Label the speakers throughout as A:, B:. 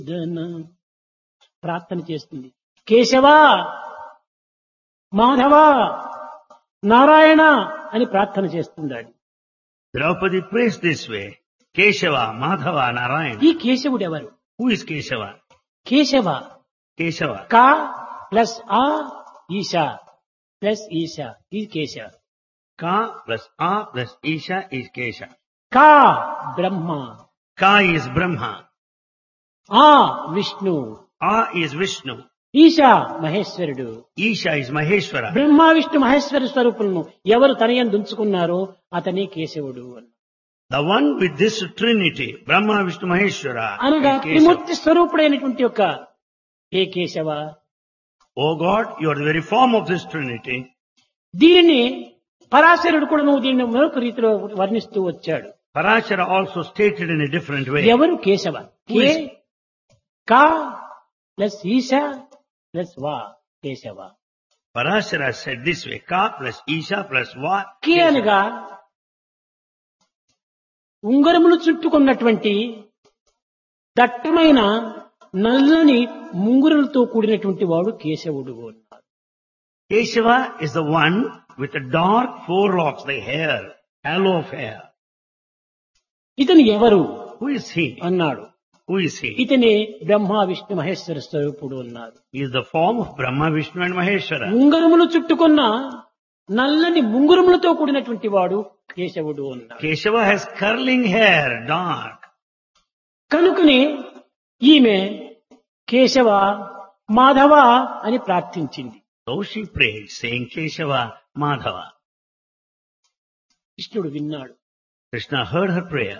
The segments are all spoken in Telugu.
A: ప్రార్థన చేస్తుంది. కేశవ, మాధవ, నారాయణ అని ప్రార్థన చేస్తున్నాడు.
B: Draupadi prays this way. Keshava, Madhava, Narayana.
A: ఈ కేశవుడు ఎవరు?
B: Who is Keshava?
A: Keshava
B: Keshava.
A: కా ప్లస్ ఆ ఈశా ప్లస్ ఈశా ఇది Keshava.
B: Ka plus A plus Isha is Kesha.
A: కా బ్రహ్మ,
B: Ka is Brahma.
A: ఆ విష్ణు,
B: A is Vishnu.
A: ఈశా మహేశ్వరుడు.
B: Isha is Maheshwara.
A: Brahma Vishnu Maheshwara స్వరూపులను ఎవరు తనయందు ఉంచుకున్నారో అతనే కేశవుడు అన్న.
B: The one with this trinity, Brahma, Vishnu, Maheshwara,
A: అనగా
B: is Kesava.
A: త్రిమూర్తి స్వరూపుడైనటువంటి యొక్క ఏ Keshava.
B: Oh God, you are the very form of this trinity.
A: దీనిని పరాశరుడు కూడా నువ్వు దీన్ని మరొక రీతిలో వర్ణిస్తూ వచ్చాడు.
B: Parashara also stated in a different way.
A: ఎవరు కేశవ?
B: Who
A: కే
B: is-
A: కా ప్లస్ ఈశా ప్లస్ వా Keshava.
B: Parashara said this way. Ka plus Isha plus Va.
A: కే అనగా ఉంగరములు చుట్టుకున్నటువంటి దట్టమైన నల్లని ముంగురులతో కూడినటువంటి వాడు కేశవుడు అన్నారు.
B: Keshava is the one with the dark forelocks, the hair, halo of hair.
A: ఇతను ఎవరు
B: Who is he?
A: అన్నాడు.
B: Who is he?
A: ఇతనే బ్రహ్మ విష్ణు మహేశ్వర స్వరూపుడు అన్నారు.
B: He is the form of Brahma, Vishnu and Maheshwara.
A: ఉంగరములు చుట్టుకున్న నల్లని ముంగురములతో కూడినటువంటి వాడు కేశవుడు అన్నారు.
B: Keshava has curling hair, dark.
A: కనుకనే ఈమె కేశవ, మాధవ అని ప్రార్థించింది.
B: So she prayed, saying Keshava, Madhava.
A: కృష్ణుడు విన్నాడు.
B: Krishna heard her prayer.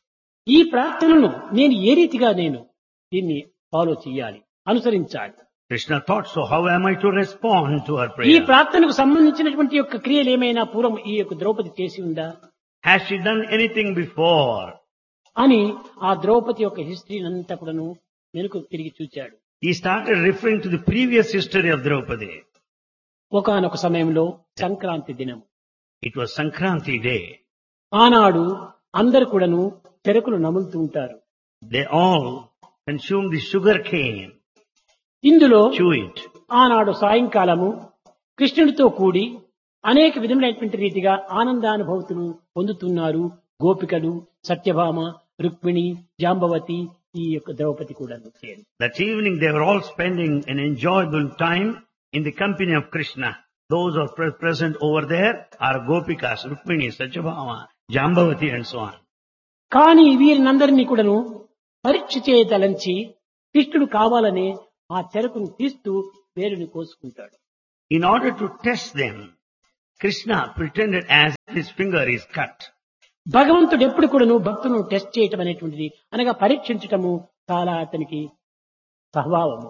A: ఈ ప్రార్థనను నేను ఏ రీతిగా నేను దీన్ని ఫాలో చేయాలి, అనుసరించాలి.
B: Krishna thought, so how am I to respond to her
A: ఈ
B: prayer?
A: ప్రార్థనకు సంబంధించినటువంటి యొక్క క్రియలు ఏమైనా పూర్వం ఈ యొక్క ద్రౌపది చేసి ఉందా
B: Has she done anything before?
A: అని ఆ ద్రౌపది యొక్క హిస్టరీ అంతా కూడాను వెనుక తిరిగి చూచాడు.
B: He started referring to the previous history of Draupadi.
A: ఒకానొక సమయంలో సంక్రాంతి దినం.
B: It was Sankranti day.
A: ఆనాడు అందరు కూడాను చెరకులు నములుతూ ఉంటారు.
B: They all consumed the sugar cane,
A: ఇందులో
B: chew it.
A: ఆనాడు సాయంకాలము కృష్ణుడితో కూడి అనేక విధములైనటువంటి రీతిగా ఆనందానుభూతులు పొందుతున్నారు గోపికలు, సత్యభామ, రుక్మిణి, జాంబవతి, ఈ యొక్క ద్రౌపది కూడా.
B: That evening they were all spending an enjoyable time in the company of Krishna. Those who are present over there are Gopikas, Rukmini, Satyabhama, Jambavati and so on.
A: కానీ వీరినందరినీ కూడాను పరీక్ష చేయతలంచి కృష్ణుడు కావాలని ఆ చెరకును తీస్తూ వేరుని కోసుకుంటాడు.
B: In order to test them, Krishna pretended as if his finger is cut.
A: భగవంతుడు ఎప్పుడు కూడాను భక్తులను టెస్ట్ చేయటం అనేటువంటిది అనగా పరీక్షించటము చాలా అతనికి స్వభావము.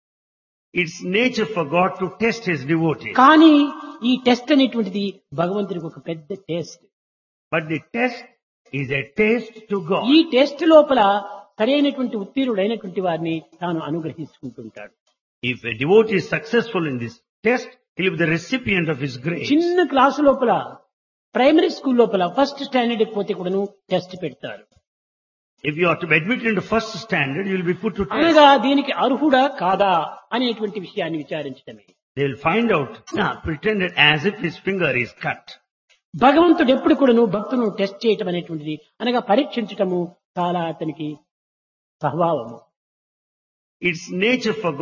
B: It's nature for God to test his devotees.
A: కానీ ఈ టెస్ట్ అనేటువంటిది భగవంతుడికి ఒక పెద్ద test.
B: But the test is a taste to God.
A: ఈ టెస్ట్ లోపల సరైనటువంటి ఉత్తీర్ణుడైనటువంటి వారిని తాను అనుగ్రహించుకుంటుంటాడు.
B: If a devotee is successful in this test, he'll be the recipient of his grace.
A: చిన్న క్లాసు లోపల ప్రైమరీ స్కూల్ లోపల ఫస్ట్ స్టాండర్డ్ పోతే కూడాను టెస్ట్ పెడతారు.
B: If you are to be admitted into first standard, you will be put to test.
A: అనగా దీనికి అర్హుడా కాదా అనేటువంటి విషయాన్ని విచారించడమే.
B: They will find out, pretended as if his finger is cut.
A: భగవంతుడు ఎప్పుడు కూడాను భక్తులను టెస్ట్ చేయటం అనేటువంటిది అనగా పరీక్షించటము చాలా అతనికి స్వభావము.
B: It's nature for